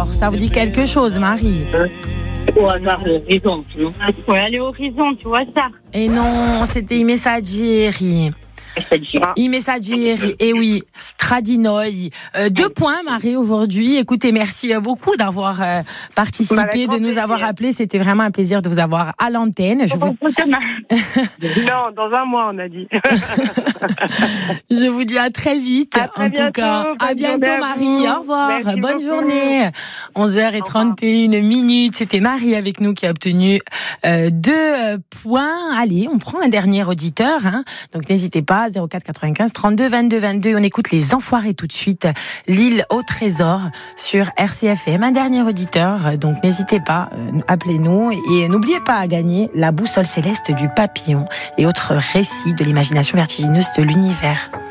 alors. Ça vous dit quelque chose, Marie? Au hasard, l'horizon. Ouais, aller au horizon, tu vois ça. Et non, c'était I Messaggeri. I Messaggeri, et oui, Tradinoi. 2 points, Marie, aujourd'hui. Écoutez, merci beaucoup d'avoir participé, de nous avoir appelés. C'était vraiment un plaisir de vous avoir à l'antenne. Non, dans un mois, on a dit. Je vous dis à très vite, en tout cas. À bientôt, Marie. Au revoir. Bonne journée. 11h31. C'était Marie avec nous qui a obtenu 2 points. Allez, on prend un dernier auditeur. Donc, n'hésitez pas. 04 95 32 22 22. On écoute Les Enfoirés tout de suite. L'île au trésor sur RCFM. Un dernier auditeur. Donc, n'hésitez pas. Appelez-nous. Et n'oubliez pas à gagner la boussole céleste du papillon et autres récits de l'imagination vertigineuse de l'univers.